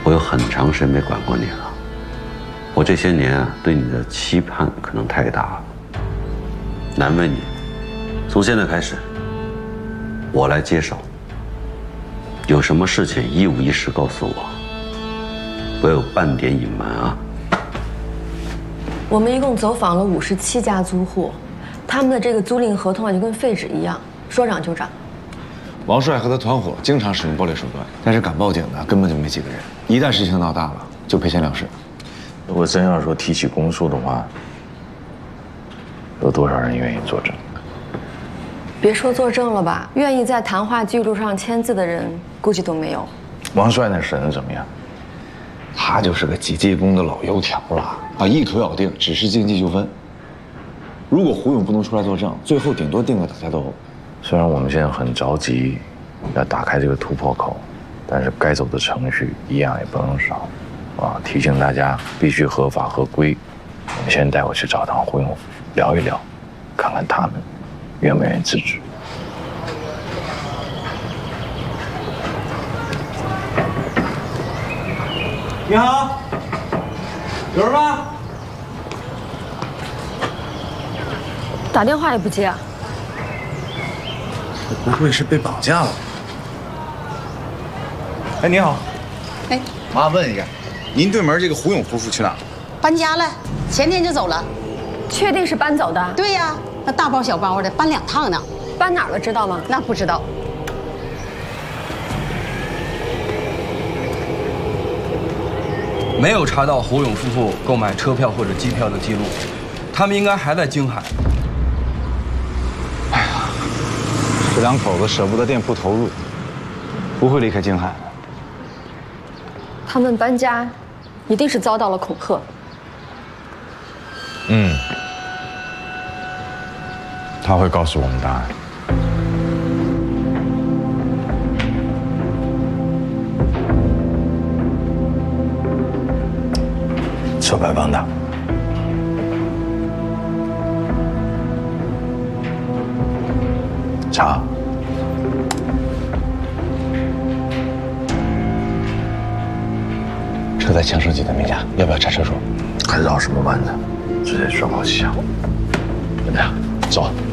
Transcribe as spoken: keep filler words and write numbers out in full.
我有很长时间没管过你了。我这些年啊，对你的期盼可能太大了。难为你，从现在开始，我来接手。有什么事情一五一十告诉我，不要有半点隐瞒啊。 我们一共走访了五十七家租户，他们的这个租赁合同啊，就跟废纸一样，说涨就涨。 王帅和他团伙经常使用暴力手段，但是敢报警的根本就没几个人。一旦事情闹大了，就赔钱了事。 如果真要说提起公诉的话，有多少人愿意作证？ 别说作证了吧，愿意在谈话记录上签字的人，估计都没有。 王帅那审的怎么样？ 他就是个几季风的老油条了，啊，一口咬定只是经济纠纷。如果胡勇不能出来作证，最后顶多定个打架斗殴。 虽然我们现在很着急要打开这个突破口，但是该走的程序一样也不能少。啊，提醒大家必须合法合规。我们先带我去找趟胡勇聊一聊，看看他们愿不愿意辞职。 你好，有人吗？ 打电话也不接啊？ 不会是被绑架了？哎，你好， 哎， 麻烦问一下，您对门这个胡勇夫妇去哪儿？ 搬家了，前天就走了。 确定是搬走的？ 对呀，那大包小包的搬两趟呢。 搬哪儿了知道吗？ 那不知道。 没有查到胡勇夫妇购买车票或者机票的记录，他们应该还在京海。 哎呀，这两口子舍不得店铺投入，不会离开京海的。 他们搬家，一定是遭到了恐吓。 嗯，他会告诉我们答案。小白帮的。查。 车在强生集团名下，要不要查车主？ 还绕什么弯呢？直接转跑气象。怎么样？走。